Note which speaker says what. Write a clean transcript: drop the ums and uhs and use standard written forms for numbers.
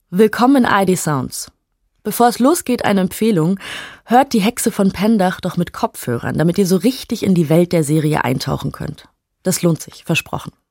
Speaker 1: Willkommen in ID Sounds. Bevor es losgeht, eine Empfehlung: Hört die Hexe von Pendach doch mit Kopfhörern, damit ihr so richtig in die Welt der Serie eintauchen könnt. Das lohnt sich, versprochen.